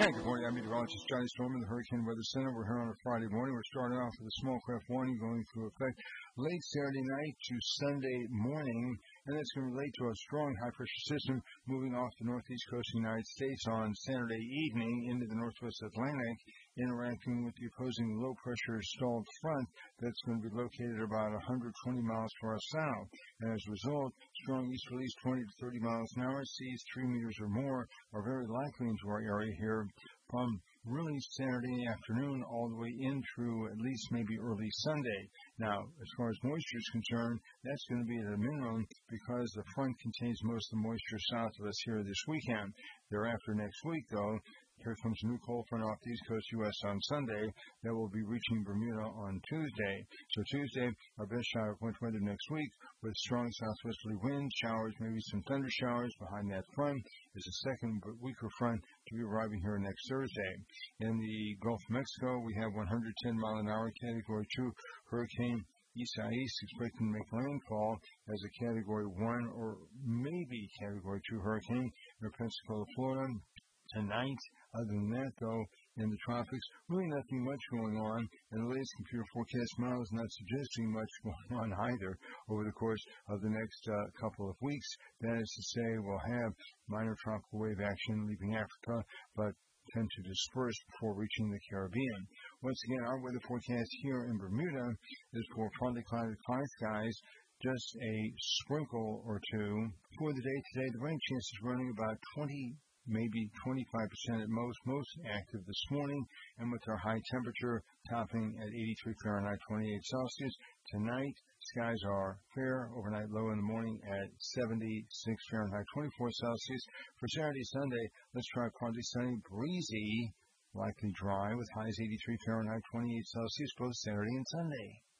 Hey, good morning. I'm meteorologist Johnny Storm in the Hurricane Weather Center. We're here on a Friday morning. We're starting off with a small craft warning going into effect late Saturday night to Sunday morning, and that's going to relate to a strong high-pressure system moving off the northeast coast of the United States on Saturday evening into the northwest Atlantic, interacting with the opposing low-pressure stalled front that's going to be located about 120 miles to our south. And as a result, strong easterlies 20 to 30 miles an hour, seas 3 meters or more, are very likely into our area here from really Saturday afternoon all the way in through at least maybe early Sunday. Now, as far as moisture is concerned, that's going to be at a minimum because the front contains most of the moisture south of us here this weekend. Thereafter next week, though, here comes a new cold front off the east coast U.S. on Sunday that will be reaching Bermuda on Tuesday. So Tuesday, our best shot of winter weather next week with strong southwesterly winds, showers, maybe some thunder showers. Behind that front is a second but weaker front to be arriving here next Thursday. In the Gulf of Mexico, we have 110 mile an hour Category 2 Hurricane Isaias expected to make landfall as a Category 1 or maybe Category 2 hurricane near Pensacola, Florida tonight. Other than that, though, in the tropics, really nothing much going on, and the latest computer forecast model is not suggesting much going on either over the course of the next couple of weeks. That is to say, we'll have minor tropical wave action leaving Africa, but tend to disperse before reaching the Caribbean. Once again, our weather forecast here in Bermuda is for partly cloudy skies, just a sprinkle or two. For the day today, the rain chance is running about 20, maybe 25% at most active this morning, and with our high temperature topping at 83 Fahrenheit, 28 Celsius. Tonight, skies are fair, overnight low in the morning at 76 Fahrenheit, 24 Celsius. For Saturday, Sunday, let's try partly sunny, breezy, likely dry, with highs 83 Fahrenheit, 28 Celsius, both Saturday and Sunday.